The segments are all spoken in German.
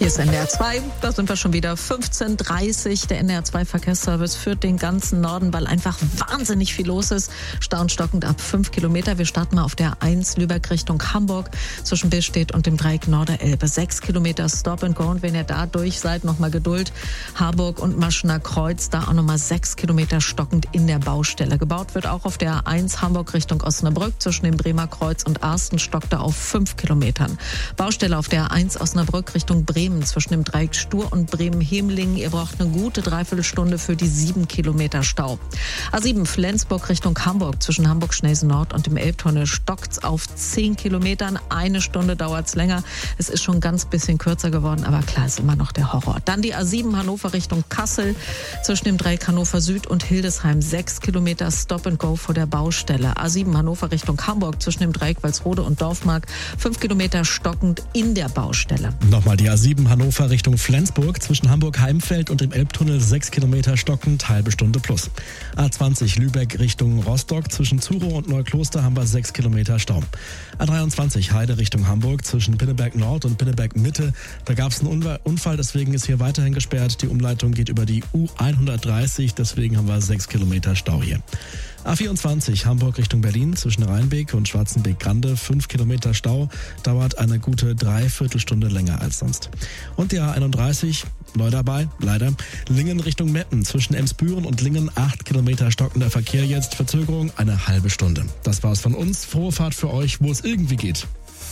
Hier ist NDR 2, da sind wir schon wieder 15:30 Uhr. Der NDR 2 Verkehrsservice führt den ganzen Norden, weil einfach wahnsinnig viel los ist. Stau und stockend ab 5 Kilometer. Wir starten mal auf der 1 Lübeck Richtung Hamburg zwischen Billstedt und dem Dreieck Norderelbe. 6 Kilometer Stop and Go, und wenn ihr da durch seid, nochmal Geduld. Harburg und Maschener Kreuz, da auch nochmal 6 Kilometer stockend in der Baustelle. Gebaut wird auch auf der 1 Hamburg Richtung Osnabrück zwischen dem Bremer Kreuz und Arsten, stockt da auf 5 Kilometern. Baustelle auf der 1 Osnabrück Richtung Bremen zwischen dem Dreieck Stur und Bremen-Hemlingen. Ihr braucht eine gute Dreiviertelstunde für die 7 Kilometer Stau. A7 Flensburg Richtung Hamburg zwischen Hamburg-Schnelsen Nord und dem Elbtunnel stockt's auf 10 Kilometern. Eine Stunde dauert's länger. Es ist schon ein ganz bisschen kürzer geworden, aber klar, ist immer noch der Horror. Dann die A7 Hannover Richtung Kassel zwischen dem Dreieck Hannover Süd und Hildesheim. 6 Kilometer Stop and Go vor der Baustelle. A7 Hannover Richtung Hamburg zwischen dem Dreieck Walsrode und Dorfmark. 5 Kilometer stockend in der Baustelle. Nochmal die A7 Hannover Richtung Flensburg zwischen Hamburg-Heimfeld und dem Elbtunnel 6 Kilometer stockend, halbe Stunde plus. A20 Lübeck Richtung Rostock zwischen Zuro und Neukloster haben wir 6 Kilometer Stau. A23 Heide Richtung Hamburg zwischen Pinneberg Nord und Pinneberg Mitte. Da gab es einen Unfall, deswegen ist hier weiterhin gesperrt. Die Umleitung geht über die U130, deswegen haben wir 6 Kilometer Stau hier. A24 Hamburg Richtung Berlin zwischen Rheinbeek und Schwarzenbeek-Grande, 5 Kilometer Stau, dauert eine gute Dreiviertelstunde länger als sonst. Und die A31, neu dabei, leider, Lingen Richtung Meppen zwischen Emsbüren und Lingen, 8 Kilometer stockender Verkehr jetzt, Verzögerung eine halbe Stunde. Das war's von uns, frohe Fahrt für euch, wo es irgendwie geht.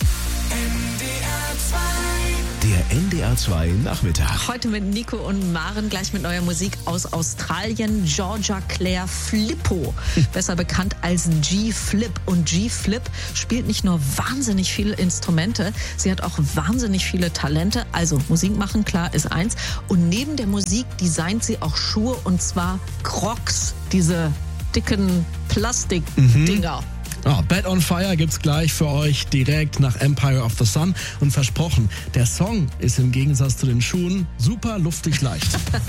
Der NDR 2 Nachmittag. Heute mit Nico und Maren, gleich mit neuer Musik aus Australien. Georgia Claire Flippo, besser bekannt als G-Flip. Und G-Flip spielt nicht nur wahnsinnig viele Instrumente, sie hat auch wahnsinnig viele Talente. Also Musik machen, klar, ist eins. Und neben der Musik designt sie auch Schuhe, und zwar Crocs, diese dicken Plastikdinger. Oh, Bad on Fire gibt's gleich für euch direkt nach Empire of the Sun. Und versprochen, der Song ist im Gegensatz zu den Schuhen super luftig leicht.